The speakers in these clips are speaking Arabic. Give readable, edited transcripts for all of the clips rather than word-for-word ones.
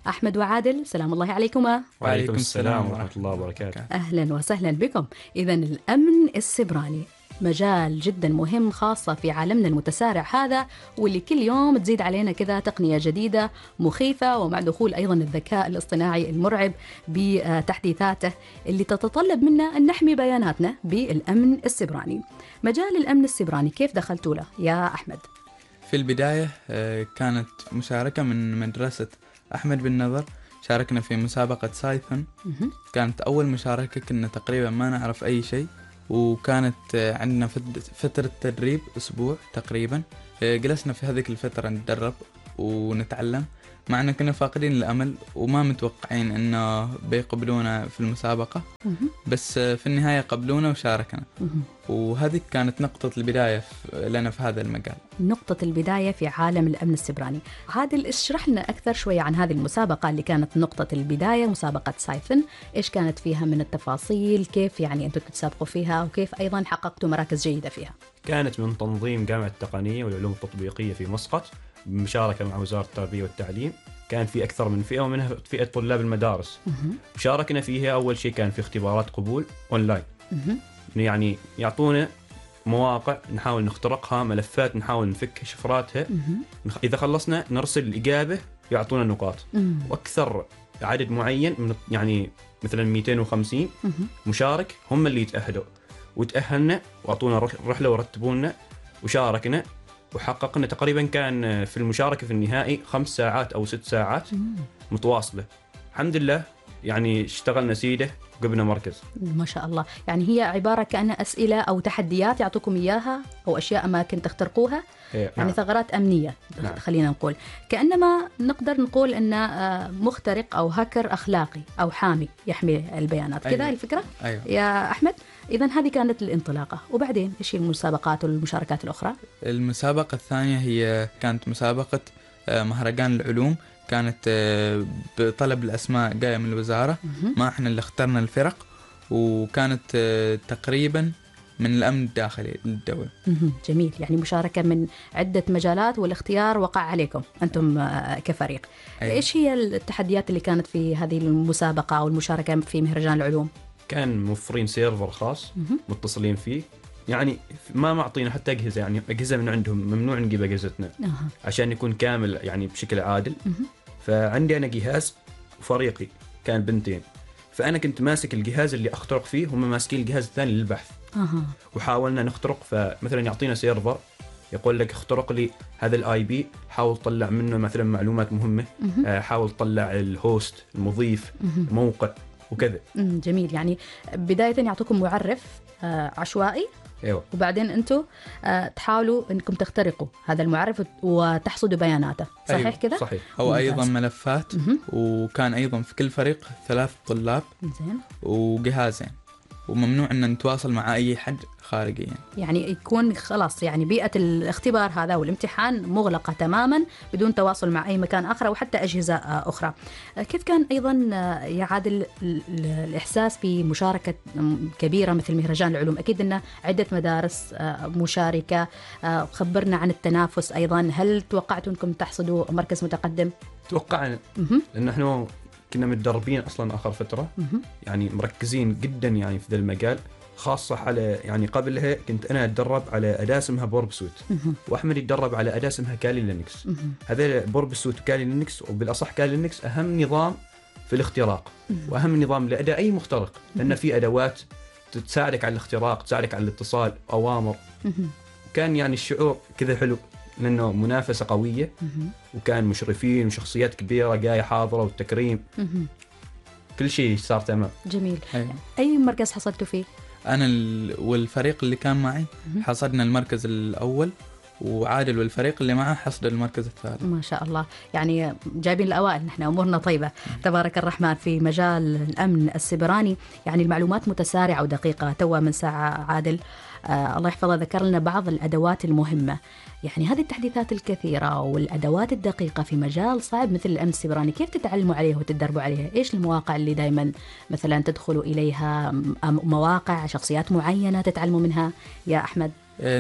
أحمد وعادل، سلام الله عليكما. وعليكم السلام ورحمة الله وبركاته. أهلا وسهلا بكم. إذن الأمن السبراني مجال جدا مهم، خاصة في عالمنا المتسارع هذا، واللي كل يوم تزيد علينا كذا تقنية جديدة مخيفة، ومع دخول أيضا الذكاء الاصطناعي المرعب بتحديثاته اللي تتطلب منا أن نحمي بياناتنا بالأمن السبراني. مجال الأمن السبراني كيف دخلتوا له يا أحمد؟ في البداية كانت مشاركة من مدرسة أحمد بن نظر، شاركنا في مسابقة سايثون. كانت أول مشاركة، كنا تقريبا ما نعرف أي شيء، وكانت عندنا فترة تدريب أسبوع تقريبا. جلسنا في هذه الفترة نتدرب ونتعلم، مع أننا كنا فاقدين الأمل وما متوقعين أنه بيقبلونا في المسابقة، بس في النهاية قبلونا وشاركنا. وهذه كانت نقطة البداية لنا في هذا المجال، نقطة البداية في عالم الأمن السبراني. عادل، اشرح لنا أكثر شوية عن هذه المسابقة اللي كانت نقطة البداية، مسابقة سايثون. إيش كانت فيها من التفاصيل؟ كيف يعني أنتم تتسابقوا فيها، وكيف أيضا حققتوا مراكز جيدة فيها؟ كانت من تنظيم جامعة التقنية والعلوم التطبيقية في مسقط بمشاركة مع وزارة التربية والتعليم. كان في أكثر من فئة، ومنها فئة طلاب المدارس. شاركنا فيها. أول شيء كان في اختبارات قبول أونلاين، يعني يعطونا مواقع نحاول نخترقها، ملفات نحاول نفك شفراتها. إذا خلصنا نرسل الإجابة يعطونا نقاط، وأكثر عدد معين من يعني مثلا 250 مشارك هم اللي يتأهلوا. وتأهلنا وأعطونا رحلة ورتبونا وشاركنا وحققنا تقريبا كان في المشاركة في النهائي 5 ساعات أو 6 ساعات متواصلة. الحمد لله يعني اشتغلنا سيدة وجبنا مركز. ما شاء الله. يعني هي عبارة كأن أسئلة أو تحديات يعطوكم إياها، أو أشياء أماكن تخترقوها. يعني نعم. ثغرات أمنية. نعم. خلينا نقول كأنما نقدر نقول أن مخترق أو هاكر أخلاقي أو حامي يحمي البيانات. أيوة. كذا الفكرة. أيوة. يا أحمد، إذن هذه كانت الانطلاقة، وبعدين إيش المسابقات والمشاركات الأخرى؟ المسابقة الثانية هي كانت مسابقة مهرجان العلوم. كانت بطلب الأسماء جاية من الوزارة، ما إحنا اللي اخترنا الفرق، وكانت تقريبا من الأمن الداخلي للدولة. جميل. يعني مشاركة من عدة مجالات، والاختيار وقع عليكم أنتم كفريق. أيوة. إيش هي التحديات اللي كانت في هذه المسابقة أو المشاركة في مهرجان العلوم؟ كان موفرين سيرفر خاص متصلين فيه، يعني ما معطينا حتى أجهزة، يعني أجهزة من عندهم ممنوع نجيب أجهزتنا عشان يكون كامل يعني بشكل عادل. فعندي أنا جهاز وفريقي كان بنتين، فأنا كنت ماسك الجهاز اللي أخترق فيه، هم ماسكين الجهاز الثاني للبحث. وحاولنا نخترق، فمثلا يعطينا سيرفر يقول لك اخترق لي هذا الاي بي، حاول تطلع منه مثلا معلومات مهمة، حاول تطلع الهوست المضيف موقع وكذا. جميل. يعني بداية يعطوكم معرف عشوائي. أيوة. وبعدين أنتم تحاولوا أنكم تخترقوا هذا المعرف وتحصدوا بياناته. صحيح؟ أيوة. كذا صحيح. أو أيضا ملفات. وكان أيضا في كل فريق 3 طلاب. زين. وجهازين، وممنوع أن نتواصل مع أي حد خارجي. يعني يكون خلاص يعني بيئة الاختبار هذا والامتحان مغلقة تماما بدون تواصل مع أي مكان آخر أو حتى أجهزة أخرى. كيف كان أيضا يا عادل الإحساس بمشاركة كبيرة مثل مهرجان العلوم؟ أكيد أن عدة مدارس مشاركة. خبرنا عن التنافس أيضا. هل توقعتوا أنكم تحصدوا مركز متقدم؟ توقعنا، لأن احنا كنا متدربين أصلا آخر فترة، يعني مركزين جدا يعني في ذا المجال، خاصة على يعني قبلها كنت أنا أتدرب على أداة اسمها بوربسوت، وأحمد يتدرب على أداة اسمها كالي لينكس. هذا بوربسوت وكالي لينكس، وبالأصح كالي لينكس أهم نظام في الاختراق، وأهم نظام لأداء أي مخترق، لأن في أدوات تساعدك على الاختراق، تساعدك على الاتصال، أوامر. كان يعني الشعور كذا حلو، لأنه منافسة قوية، وكان مشرفين وشخصيات كبيرة جاية حاضرة والتكريم، كل شيء صار تمام. جميل. أي مركز حصلتوا فيه؟ أنا والفريق اللي كان معي حصدنا المركز الأول، وعادل والفريق اللي معه حصد المركز الثالث. ما شاء الله. يعني جايبين الأوائل. نحن أمورنا طيبة تبارك الرحمن في مجال الأمن السبراني. يعني المعلومات متسارعة ودقيقة. توا من ساعة عادل الله يحفظه ذكر لنا بعض الأدوات المهمة. يعني هذه التحديثات الكثيرة والأدوات الدقيقة في مجال صعب مثل الأمن السبراني، كيف تتعلموا عليها وتدربوا عليها؟ إيش المواقع اللي دايما مثلا تدخلوا إليها؟ مواقع شخصيات معينة تتعلموا منها يا أحمد؟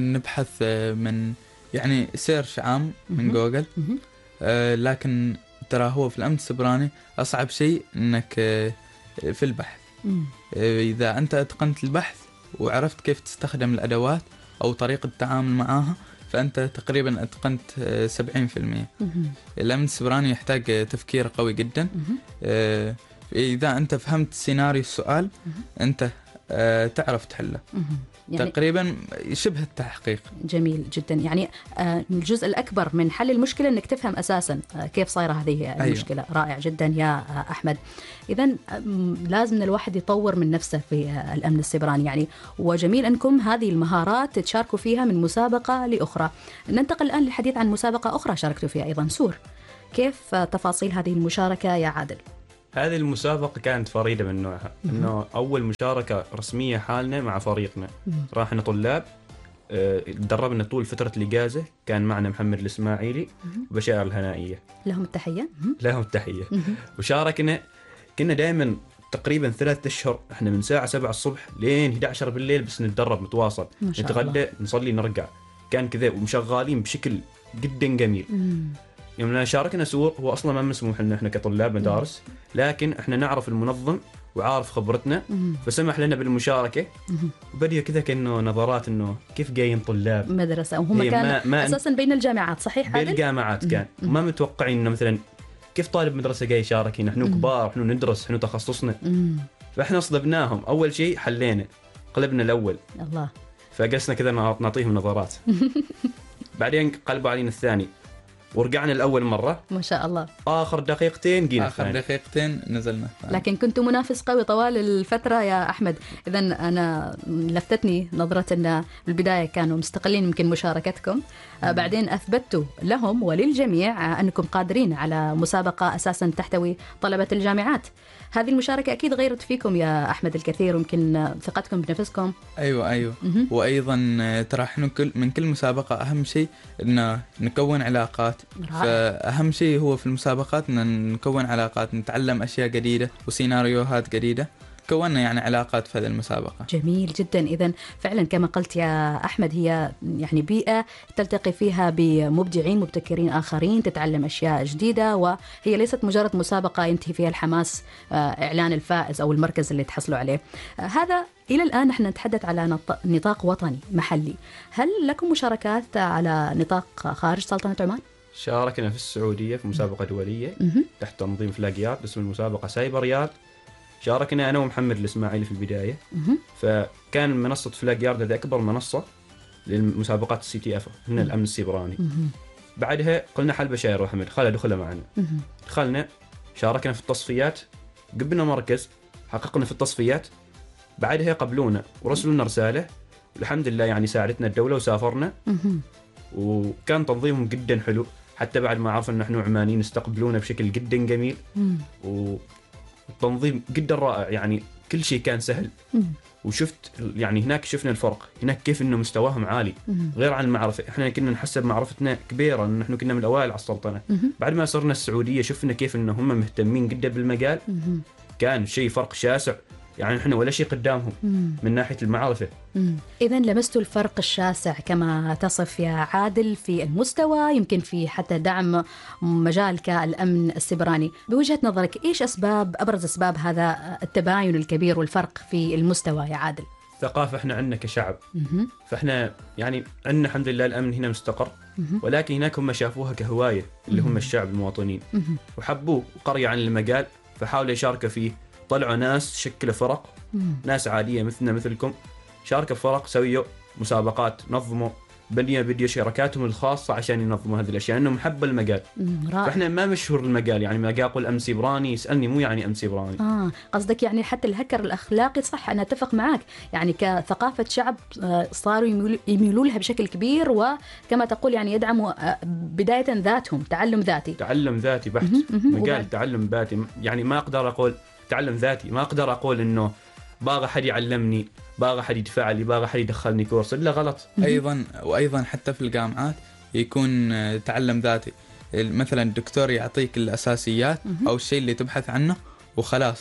نبحث من يعني سيرش عام من جوجل، لكن ترى هو في الأمن السيبراني أصعب شيء أنك في البحث. إذا أنت أتقنت البحث وعرفت كيف تستخدم الأدوات أو طريقة التعامل معها فأنت تقريبا أتقنت 70%. الأمن السيبراني يحتاج تفكير قوي جدا. إذا أنت فهمت سيناريو السؤال أنت تعرف تحله. يعني تقريبا شبه التحقيق. جميل جدا. يعني الجزء الأكبر من حل المشكلة أنك تفهم أساسا كيف صايرة هذه المشكلة. أيوه. رائع جدا يا أحمد. إذن لازم الواحد يطور من نفسه في الأمن السيبراني يعني، وجميل أنكم هذه المهارات تشاركوا فيها من مسابقة لأخرى. ننتقل الآن للحديث عن مسابقة أخرى شاركتوا فيها أيضا، سور. كيف تفاصيل هذه المشاركة يا عادل؟ هذه المسابقة كانت فريدة من نوعها، إنه أول مشاركة رسمية حالنا مع فريقنا. راحنا طلاب تدربنا طول فترة الإجازة، كان معنا محمد الإسماعيلي وبشائر الهنائية، لهم التحية. لهم التحية. وشاركنا كنا دائما تقريبا 3 أشهر، احنا من ساعة 7 الصبح لين 11 بالليل بس نتدرب متواصل، نتغدى نصلي نرجع، كان كذا ومشغالين بشكل جدا جميل. يوم شاركنا سور هو أصلا ما مسموح لنا إحنا كطلاب مدارس، لكن إحنا نعرف المنظم وعارف خبرتنا فسمح لنا بالمشاركة. وبدأ كذا كأنه نظرات إنه كيف جايين طلاب مدرسة، وهم كان أساسا بين الجامعات، صحيح هذا؟ بين الجامعات كان ما متوقعين إنه مثلا كيف طالب مدرسة جاي يشارك، نحن كبار، نحن ندرس، نحن تخصصنا. فإحنا صدبناهم. أول شيء حلينا قلبنا الأول، الله، فقسنا كذا نعطيهم نظرات. بعدين قلبوا علينا الثاني ورجعنا الأول مرة ما شاء الله. آخر دقيقتين جينا، آخر دقيقتين نزلنا. لكن كنتوا منافس قوي طوال الفترة يا أحمد. إذن أنا لفتتني نظرة أن بالبداية كانوا مستقلين يمكن مشاركتكم، بعدين أثبتوا لهم وللجميع أنكم قادرين على مسابقة أساسا تحتوي طلبة الجامعات. هذه المشاركة أكيد غيرت فيكم يا أحمد الكثير، ويمكن ثقتكم بنفسكم. أيوة. وأيضا ترى إحنا من كل مسابقة أهم شيء إن نكون علاقات. فأهم شيء هو في المسابقات إن نكون علاقات، نتعلم أشياء جديدة وسيناريوهات جديدة. كونا يعني علاقات في هذه المسابقة. جميل جدا. إذن فعلا كما قلت يا أحمد هي يعني بيئة تلتقي فيها بمبدعين مبتكرين آخرين، تتعلم أشياء جديدة، وهي ليست مجرد مسابقة ينتهي فيها الحماس إعلان الفائز أو المركز اللي تحصلوا عليه. هذا إلى الآن نحن نتحدث على نطاق وطني محلي. هل لكم مشاركات على نطاق خارج سلطنة عمان؟ شاركنا في السعودية في مسابقة دولية تحت تنظيم فلاقيات، اسم المسابقة سايبريات. شاركنا أنا ومحمد الإسماعيلي في البداية. فكان منصة فلاقيارد هذه أكبر منصة للمسابقات CTF من الأمن السيبراني. بعدها قلنا حل بشاير وحمد خلها دخلها معنا. دخلنا شاركنا في التصفيات، قبلنا مركز، حققنا في التصفيات. بعدها قبلونا ورسلوا لنا رسالة، والحمد لله يعني ساعدتنا الدولة وسافرنا. وكان تنظيمهم جدا حلو، حتى بعد ما عرفنا نحن عمانيين استقبلونا بشكل جدا جميل. التنظيم جدا رائع، يعني كل شيء كان سهل. وشفت يعني هناك شفنا الفرق، هناك كيف انه مستواهم عالي غير عن المعرفة. احنا كنا نحسب معرفتنا كبيرة، ان نحن كنا من الاوائل على السلطنة. بعد ما صرنا السعودية شفنا كيف انه هم مهتمين جدا بالمجال. كان شيء فرق شاسع، يعني نحن ولا شيء قدامهم من ناحية المعرفة. إذن لمستوا الفرق الشاسع كما تصف يا عادل في المستوى، يمكن في حتى دعم مجال كالأمن السيبراني. بوجهة نظرك إيش أبرز أسباب هذا التباين الكبير والفرق في المستوى يا عادل؟ ثقافة احنا عندنا كشعب. فاحنا يعني عندنا الحمد لله الأمن هنا مستقر، ولكن هناك هم شافوها كهواية اللي هم الشعب المواطنين، وحبوه وقرية عن المجال فحاولوا يشاركوا فيه. طلعوا ناس شكلوا فرق، ناس عادية مثلنا مثلكم، شاركوا فرق، سويوا مسابقات، نظموا، بديوا شركاتهم الخاصة عشان ينظموا هذه الأشياء، لأنهم حبوا المجال. فإحنا ما مشهور المجال، يعني ما أقول أمن سيبراني يسألني مو يعني أمن سيبراني. قصدك يعني حتى الهكر الأخلاقي، صح، أنا أتفق معك، يعني كثقافة شعب صاروا يميلوا لها بشكل كبير، وكما تقول يعني يدعموا بداية ذاتهم، تعلم ذاتي بحت. مجال تعلم ذاتي، يعني ما أقدر أقول تعلم ذاتي، ما أقدر أقول إنه باغى حد يعلمني، باغى حد يدفع لي، باغى حد يدخلني كورس، إلا غلط. أيضا حتى في الجامعات يكون تعلم ذاتي. مثلا الدكتور يعطيك الأساسيات أو الشيء اللي تبحث عنه وخلاص،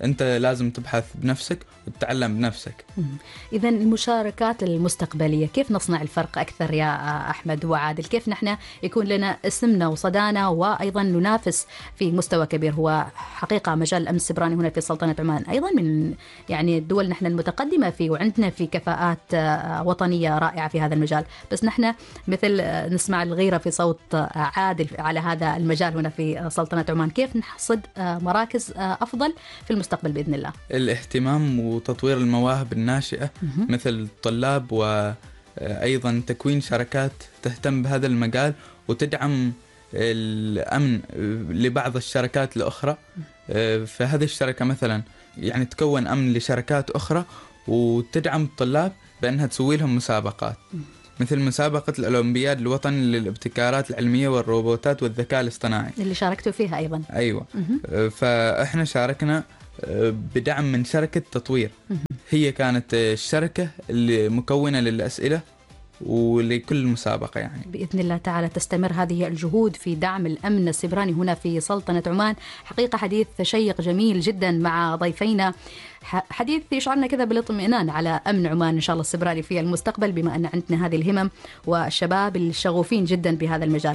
أنت لازم تبحث بنفسك وتتعلم بنفسك. إذا المشاركات المستقبلية كيف نصنع الفرق أكثر يا أحمد وعادل؟ كيف نحن يكون لنا اسمنا وصدانا وأيضا ننافس في مستوى كبير؟ هو حقيقة مجال الأمن السبراني هنا في سلطنة عمان أيضا من يعني الدول نحن المتقدمة فيه، وعندنا في كفاءات وطنية رائعة في هذا المجال، بس نحن مثل نسمع الغيرة في صوت عادل على هذا المجال هنا في سلطنة عمان. كيف نحصد مراكز أفضل في المستقبل بإذن الله؟ الاهتمام وتطوير المواهب الناشئة مثل الطلاب، وأيضا تكوين شركات تهتم بهذا المجال وتدعم الأمن لبعض الشركات الأخرى. فهذه الشركة مثلا يعني تكون أمن لشركات أخرى وتدعم الطلاب بأنها تسوي لهم مسابقات، مثل مسابقة الأولمبياد الوطني للابتكارات العلمية والروبوتات والذكاء الاصطناعي اللي شاركتوا فيها أيضا. أيوة. فإحنا شاركنا بدعم من شركة تطوير، هي كانت الشركة اللي مكونة للأسئلة ولكل مسابقة. يعني بإذن الله تعالى تستمر هذه الجهود في دعم الأمن السبراني هنا في سلطنة عمان. حقيقة حديث شيق جميل جدا مع ضيفينا، حديث يشعرنا كذا بالاطمئنان على أمن عمان إن شاء الله السبراني في المستقبل، بما أن عندنا هذه الهمم والشباب الشغوفين جدا بهذا المجال.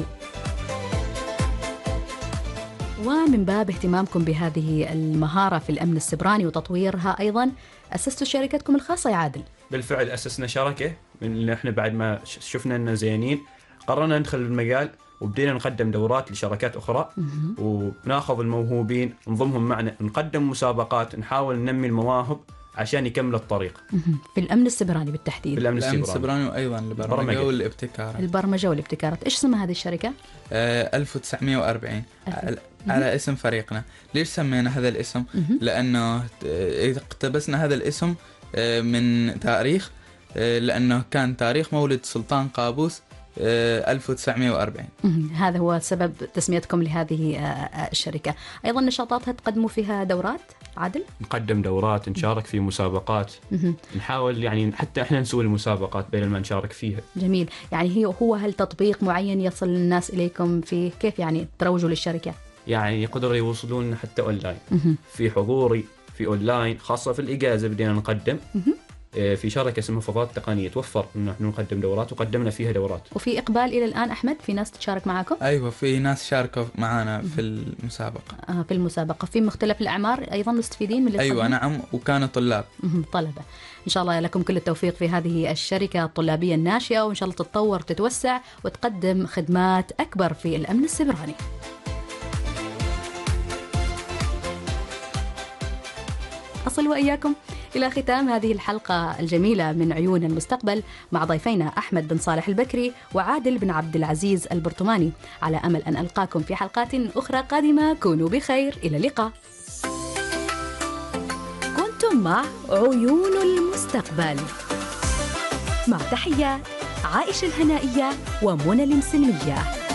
ومن باب اهتمامكم بهذه المهارة في الأمن السبراني وتطويرها أيضا أسستوا شركتكم الخاصة يا عادل. بالفعل أسسنا شركة، من اللي احنا بعد ما شفنا أننا زينين قررنا ندخل المجال وبدينا نقدم دورات لشركات أخرى وناخذ الموهوبين نضمهم معنا، نقدم مسابقات، نحاول ننمي المواهب عشان يكمل الطريق في الأمن السبراني بالتحديد. في الأمن السبراني وأيضا البرمجة والابتكارات. البرمجة والابتكارات. إيش اسمها هذه الشركة؟ 1940 على اسم فريقنا. ليش سمينا هذا الاسم؟ لأنه اقتبسنا هذا الاسم من تاريخ، لأنه كان تاريخ مولد سلطان قابوس 1940. هذا هو سبب تسميتكم لهذه الشركة. أيضا نشاطاتها تقدموا فيها دورات عادل؟ نقدم دورات، نشارك في مسابقات، نحاول يعني حتى احنا نسوي المسابقات بين ما نشارك فيها. جميل. يعني هو هل تطبيق معين يصل الناس إليكم فيه؟ كيف يعني تروجوا للشركة؟ يعني يقدروا يوصلون حتى أونلاين، في حضوري، في أونلاين، خاصة في الإجازة بدينا نقدم. في شركة اسمها فضاء تقنية توفر إن نحن نقدم دورات وقدمنا فيها دورات. وفي إقبال إلى الآن أحمد؟ في ناس تشارك معكم؟ أيوة، في ناس شاركوا معنا في المسابقة. في المسابقة في مختلف الأعمار أيضا مستفيدين من اللي أيوة نعم، وكانوا طلاب. طلبة. إن شاء الله لكم كل التوفيق في هذه الشركة الطلابية الناشئة، وإن شاء الله تتطور تتوسع وتقدم خدمات أكبر في الأمن السبراني. أصل وإياكم إلى ختام هذه الحلقة الجميلة من عيون المستقبل مع ضيفينا أحمد بن صالح البكري وعادل بن عبد العزيز البرطماني، على أمل أن ألقاكم في حلقات أخرى قادمة. كونوا بخير، إلى اللقاء. كنتم مع عيون المستقبل، مع تحيات عائشة الهنائية ومنى المسلمية.